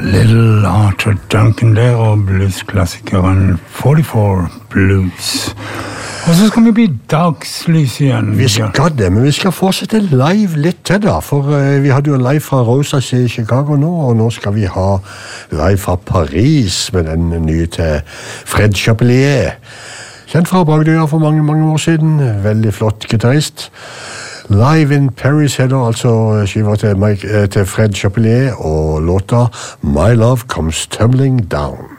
Little Arthur Duncan der og bluesklassikeren 44 Blues. Og så skal vi bli dagslys igjen. Vi skal det, men vi skal fortsette live litt til da, for vi hadde jo live fra Rosas i Chicago nå, og nå skal vi ha live fra Paris med den nye til Fred Chapelier. Kjent fra Bragdøya for mange, mange år siden, veldig flott gitarist. Live in Paris heter altså skiva til Fred Chapelier og låta My Love Comes Tumbling Down.